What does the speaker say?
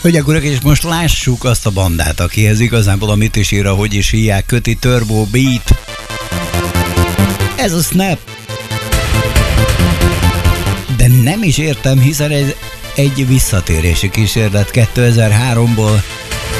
Hölgyek, urak, és most lássuk azt a bandát, akihez igazából amit is ír, hogy is hívják, köti Turbo Beat. Ez a Snap. De nem is értem, hiszen ez egy visszatérési kísérlet 2003-ból.